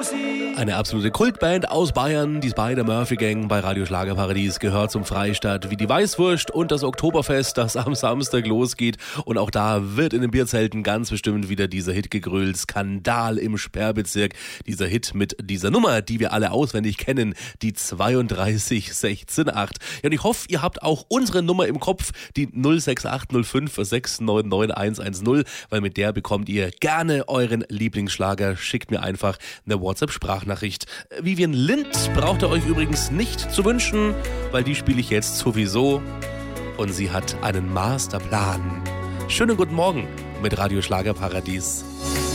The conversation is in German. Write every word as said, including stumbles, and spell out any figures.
Eine absolute Kultband aus Bayern, die Spider-Murphy Gang bei Radio Schlagerparadies, gehört zum Freistaat wie die Weißwurst und das Oktoberfest, das am Samstag losgeht. Und auch da wird in den Bierzelten ganz bestimmt wieder dieser Hit gegrölt. Skandal im Sperrbezirk. Dieser Hit mit dieser Nummer, die wir alle auswendig kennen, die zweiunddreißig sechzehn acht. Ja, und ich hoffe, ihr habt auch unsere Nummer im Kopf, die null sechs acht null fünf sechs neun neun eins eins null, weil mit der bekommt ihr gerne euren Lieblingsschlager. Schickt mir einfach eine WhatsApp-Sprachnachricht. Vivian Lind braucht ihr euch übrigens nicht zu wünschen, weil die spiele ich jetzt sowieso. Und sie hat einen Masterplan. Schönen guten Morgen mit Radio Schlagerparadies.